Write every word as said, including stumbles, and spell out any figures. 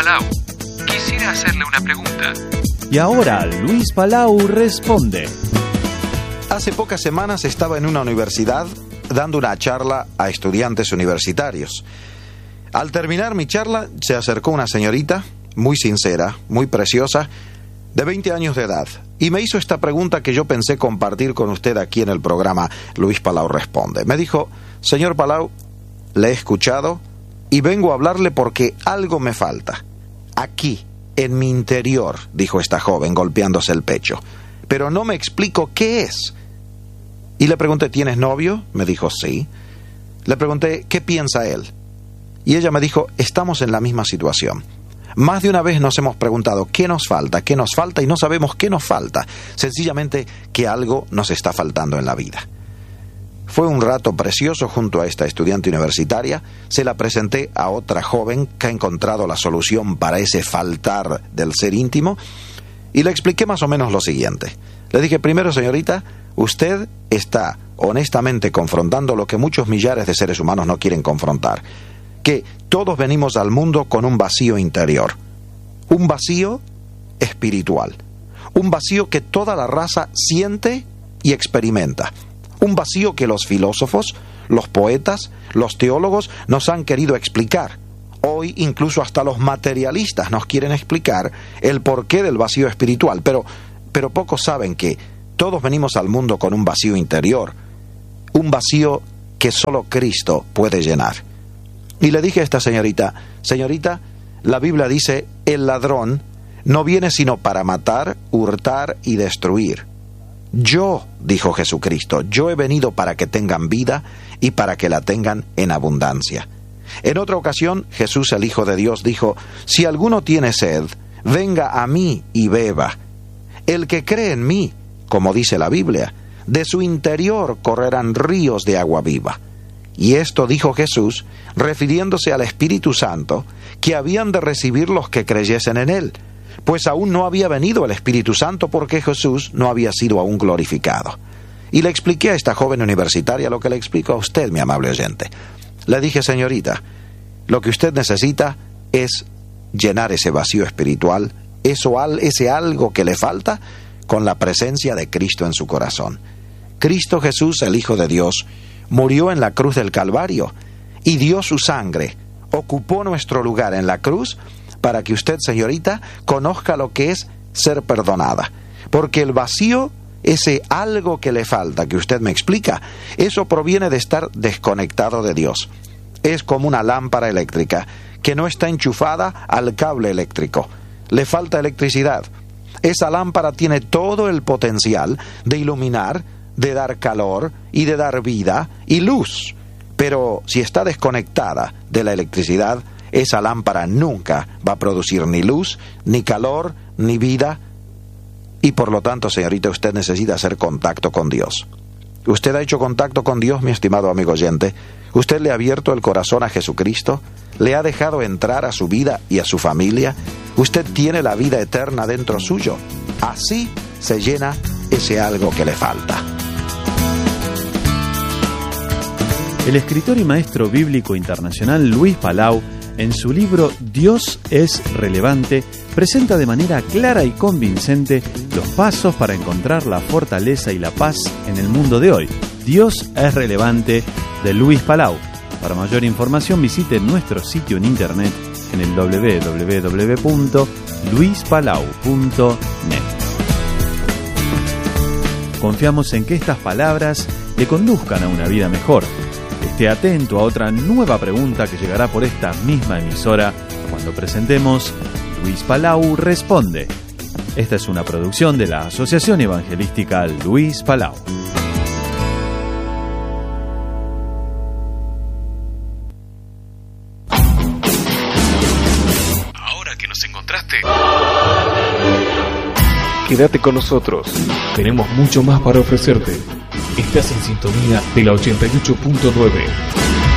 Palau. Quisiera hacerle una pregunta. Y ahora Luis Palau responde. Hace pocas semanas estaba en una universidad dando una charla a estudiantes universitarios. Al terminar mi charla, se acercó una señorita muy sincera, muy preciosa, de veinte años de edad, y me hizo esta pregunta que yo pensé compartir con usted aquí en el programa Luis Palau Responde. Me dijo: señor Palau, le he escuchado y vengo a hablarle porque algo me falta. Aquí, en mi interior, dijo esta joven golpeándose el pecho, pero no me explico qué es. Y le pregunté: ¿tienes novio? Me dijo: sí. Le pregunté: ¿qué piensa él? Y ella me dijo: estamos en la misma situación. Más de una vez nos hemos preguntado qué nos falta, qué nos falta, y no sabemos qué nos falta. Sencillamente que algo nos está faltando en la vida. Fue un rato precioso junto a esta estudiante universitaria. Se la presenté a otra joven que ha encontrado la solución para ese faltar del ser íntimo, y le expliqué más o menos lo siguiente. Le dije: primero, señorita, usted está honestamente confrontando lo que muchos millares de seres humanos no quieren confrontar, que todos venimos al mundo con un vacío interior, un vacío espiritual, un vacío que toda la raza siente y experimenta, un vacío que los filósofos, los poetas, los teólogos nos han querido explicar. Hoy incluso hasta los materialistas nos quieren explicar el porqué del vacío espiritual, pero, pero pocos saben que todos venimos al mundo con un vacío interior, un vacío que solo Cristo puede llenar. Y le dije a esta señorita: señorita, la Biblia dice: el ladrón no viene sino para matar, hurtar y destruir. Yo, dijo Jesucristo, yo he venido para que tengan vida y para que la tengan en abundancia. En otra ocasión, Jesús, el Hijo de Dios, dijo: si alguno tiene sed, venga a mí y beba. El que cree en mí, como dice la Biblia, de su interior correrán ríos de agua viva. Y esto dijo Jesús, refiriéndose al Espíritu Santo, que habían de recibir los que creyesen en él, pues aún no había venido el Espíritu Santo porque Jesús no había sido aún glorificado. Y le expliqué a esta joven universitaria lo que le explico a usted, mi amable oyente. Le dije: señorita, lo que usted necesita es llenar ese vacío espiritual, eso, ese algo que le falta, con la presencia de Cristo en su corazón. Cristo Jesús, el Hijo de Dios, murió en la cruz del Calvario y dio su sangre, ocupó nuestro lugar en la cruz para que usted, señorita, conozca lo que es ser perdonada. Porque el vacío, ese algo que le falta, que usted me explica, eso proviene de estar desconectado de Dios. Es como una lámpara eléctrica que no está enchufada al cable eléctrico. Le falta electricidad. Esa lámpara tiene todo el potencial de iluminar, de dar calor y de dar vida y luz. Pero si está desconectada de la electricidad, esa lámpara nunca va a producir ni luz, ni calor, ni vida. Y por lo tanto, señorita, usted necesita hacer contacto con Dios. ¿Usted ha hecho contacto con Dios, mi estimado amigo oyente? ¿Usted le ha abierto el corazón a Jesucristo? ¿Le ha dejado entrar a su vida y a su familia? ¿Usted tiene la vida eterna dentro suyo? Así se llena ese algo que le falta. El escritor y maestro bíblico internacional Luis Palau, en su libro Dios es relevante, presenta de manera clara y convincente los pasos para encontrar la fortaleza y la paz en el mundo de hoy. Dios es relevante, de Luis Palau. Para mayor información visite nuestro sitio en internet en el doble u doble u doble u punto luis palau punto net. Confiamos en que estas palabras le conduzcan a una vida mejor. Esté atento a otra nueva pregunta que llegará por esta misma emisora cuando presentemos Luis Palau Responde. Esta es una producción de la Asociación Evangelística Luis Palau. Ahora que nos encontraste, quédate con nosotros. Tenemos mucho más para ofrecerte. Estás en sintonía de la ochenta y ocho punto nueve.